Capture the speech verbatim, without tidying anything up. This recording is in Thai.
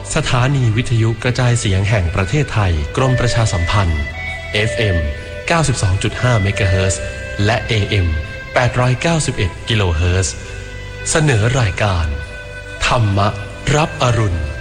สถานีวิทยุกระจายเสียงแห่งประเทศไทยกรมประชาสัมพันธ์ เอฟ เอ็ม เก้าสิบสองจุดห้า เมกะเฮิรตซ์ และ เอ เอ็ม แปดร้อยเก้าสิบเอ็ด กิโลเฮิรตซ์ เสนอรายการธรรมะรับอรุณ